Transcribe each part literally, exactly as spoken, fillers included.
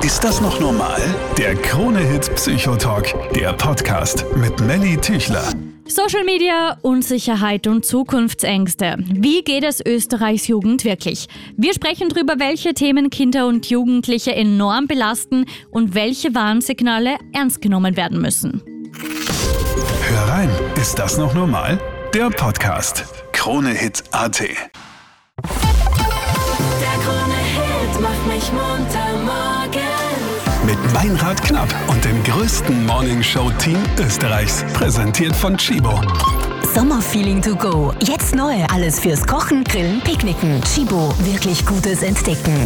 Ist das noch normal? Der Krone-Hit Psychotalk, der Podcast mit Melly Tüchler. Social Media, Unsicherheit und Zukunftsängste. Wie geht es Österreichs Jugend wirklich? Wir sprechen darüber, welche Themen Kinder und Jugendliche enorm belasten und welche Warnsignale ernst genommen werden müssen. Hör rein, ist das noch normal? Der Podcast. Krone-Hit Punkt a t. Der Krone-Hit macht mich munter morgen. Mit Meinrad Knapp und dem größten Morningshow-Team Österreichs. Präsentiert von Chibo. Sommerfeeling to go. Jetzt neu. Alles fürs Kochen, Grillen, Picknicken. Chibo. Wirklich Gutes entdecken.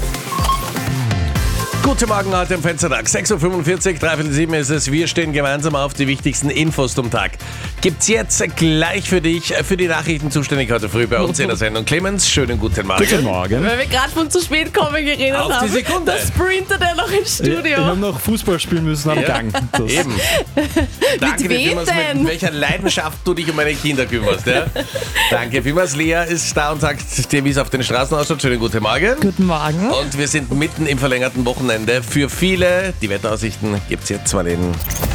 Guten Morgen heute am Fenstertag. sechs Uhr fünfundvierzig, dreiviertel sieben ist es. Wir stehen gemeinsam auf die wichtigsten Infos zum Tag. Gibt's jetzt gleich für dich, für die Nachrichten zuständig heute früh bei uns in der Sendung. Clemens, schönen guten Morgen. Guten Morgen. Weil wir gerade von zu spät kommen geredet Auf haben. die Sekunde. Da sprintet er noch ins Studio. Ich, ich habe noch Fußball spielen müssen am Ja, Gang. Das Eben. Danke dir wem vielmals, denn? mit welcher Leidenschaft du dich um meine Kinder kümmerst. Ja? Danke vielmals. Lea ist da und sagt dir, wie es auf den Straßen ausschaut. Schönen guten Morgen. Guten Morgen. Und wir sind mitten im verlängerten Wochenende. Für viele, die Wetteraussichten gibt's jetzt mal den.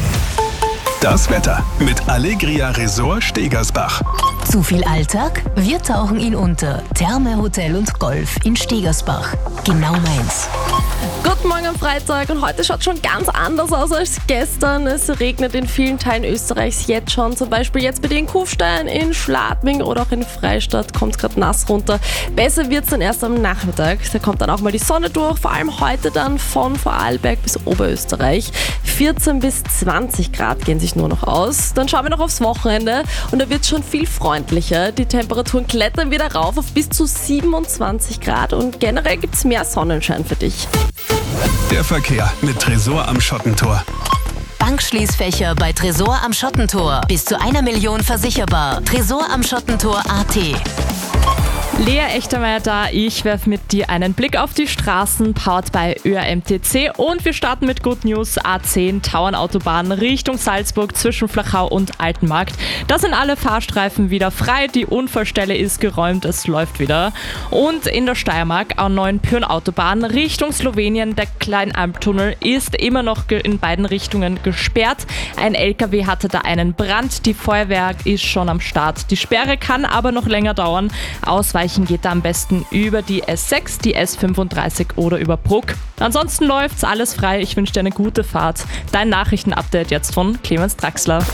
Das Wetter mit Allegria Resort Stegersbach. Zu viel Alltag? Wir tauchen ihn unter. Therme, Hotel und Golf in Stegersbach. Genau meins. Guten Morgen am Freitag und heute schaut schon ganz anders aus als gestern. Es regnet in vielen Teilen Österreichs jetzt schon. Zum Beispiel jetzt bei dir in Kufstein, in Schladming oder auch in Freistadt kommt es gerade nass runter. Besser wird es dann erst am Nachmittag. Da kommt dann auch mal die Sonne durch. Vor allem heute dann von Vorarlberg bis Oberösterreich. vierzehn bis zwanzig Grad gehen sich nur noch aus. Dann schauen wir noch aufs Wochenende und da wird es schon viel freundlicher. Die Temperaturen klettern wieder rauf auf bis zu siebenundzwanzig Grad und generell gibt es mehr Sonnenschein für dich. Der Verkehr mit Tresor am Schottentor. Bankschließfächer bei Tresor am Schottentor. Bis zu einer Million versicherbar. Tresor am Schottentor Punkt a t. Lea Echtermeier da, ich werfe mit dir einen Blick auf die Straßen, powered by Ö R M T C und wir starten mit Good News. A zehn, Tauernautobahn Richtung Salzburg zwischen Flachau und Altenmarkt. Da sind alle Fahrstreifen wieder frei, die Unfallstelle ist geräumt, es läuft wieder. Und in der Steiermark A neun Pyrn-Autobahn Richtung Slowenien, der Kleinalmtunnel ist immer noch in beiden Richtungen gesperrt. Ein L K W hatte da einen Brand, die Feuerwehr ist schon am Start. Die Sperre kann aber noch länger dauern. Ausweichen geht da am besten über die S sechs, die S fünfunddreißig oder über Bruck. Ansonsten läuft's alles frei. Ich wünsche dir eine gute Fahrt. Dein Nachrichtenupdate jetzt von Clemens Draxler.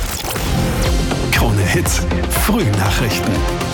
Krone Hits, Frühnachrichten.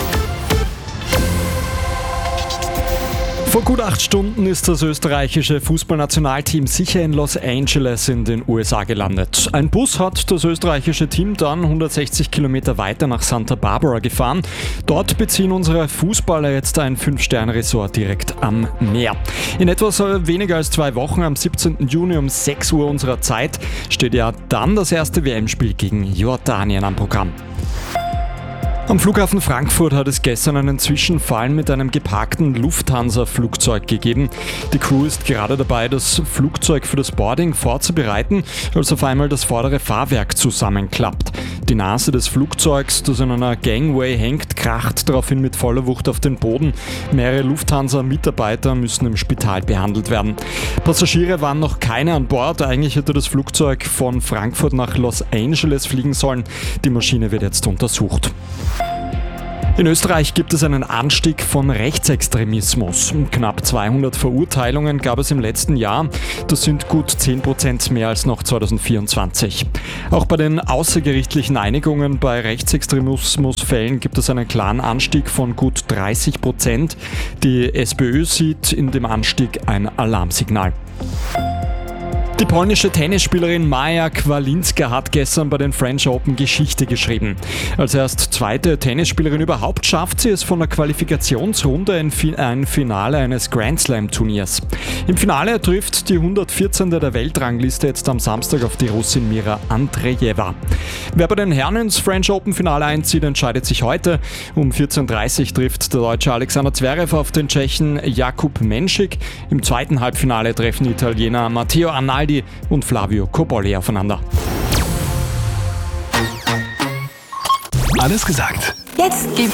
Vor gut acht Stunden ist das österreichische Fußballnationalteam sicher in Los Angeles in den U S A gelandet. Ein Bus hat das österreichische Team dann hundertsechzig Kilometer weiter nach Santa Barbara gefahren. Dort beziehen unsere Fußballer jetzt ein Fünf-Sterne-Resort direkt am Meer. In etwas weniger als zwei Wochen, am siebzehnten Juni um sechs Uhr unserer Zeit, steht ja dann das erste W M-Spiel gegen Jordanien am Programm. Am Flughafen Frankfurt hat es gestern einen Zwischenfall mit einem geparkten Lufthansa-Flugzeug gegeben. Die Crew ist gerade dabei, das Flugzeug für das Boarding vorzubereiten, als auf einmal das vordere Fahrwerk zusammenklappt. Die Nase des Flugzeugs, das an einer Gangway hängt, kracht daraufhin mit voller Wucht auf den Boden. Mehrere Lufthansa-Mitarbeiter müssen im Spital behandelt werden. Passagiere waren noch keine an Bord. Eigentlich hätte das Flugzeug von Frankfurt nach Los Angeles fliegen sollen. Die Maschine wird jetzt untersucht. In Österreich gibt es einen Anstieg von Rechtsextremismus. Knapp zweihundert Verurteilungen gab es im letzten Jahr. Das sind gut zehn Prozent mehr als noch zweitausendvierundzwanzig. Auch bei den außergerichtlichen Einigungen bei Rechtsextremismusfällen gibt es einen klaren Anstieg von gut dreißig Prozent. Die SPÖ sieht in dem Anstieg ein Alarmsignal. Die polnische Tennisspielerin Maja Kwalinska hat gestern bei den French Open Geschichte geschrieben. Als erst zweite Tennisspielerin überhaupt schafft sie es von der Qualifikationsrunde in ein Finale eines Grand Slam Turniers. Im Finale trifft die hundertvierzehnte der Weltrangliste jetzt am Samstag auf die Russin Mira Andreeva. Wer bei den Herren ins French Open Finale einzieht, entscheidet sich heute. Um vierzehn Uhr dreißig trifft der Deutsche Alexander Zverev auf den Tschechen Jakub Menšik. Im zweiten Halbfinale treffen die Italiener Matteo Arnaldi und Flavio Cobolli aufeinander. Alles gesagt. Jetzt gibt's